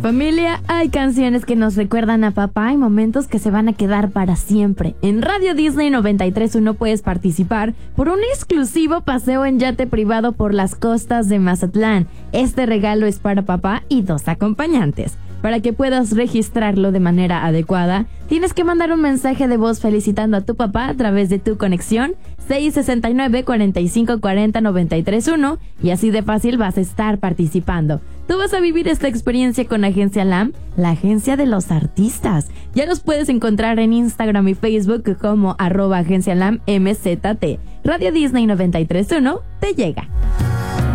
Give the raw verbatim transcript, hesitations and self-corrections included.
Familia, hay canciones que nos recuerdan a papá y momentos que se van a quedar para siempre. En Radio Disney noventa y tres punto uno puedes participar por un exclusivo paseo en yate privado por las costas de Mazatlán. Este regalo es para papá y dos acompañantes. Para que puedas registrarlo de manera adecuada, tienes que mandar un mensaje de voz felicitando a tu papá a través de tu conexión seis sesenta y nueve, cuarenta y cinco cuarenta, noventa y tres uno y así de fácil vas a estar participando. Tú vas a vivir esta experiencia con Agencia LAM, la agencia de los artistas. Ya los puedes encontrar en Instagram y Facebook como arroba Agencia LAM M Z T. Radio Disney noventa y tres punto uno te llega.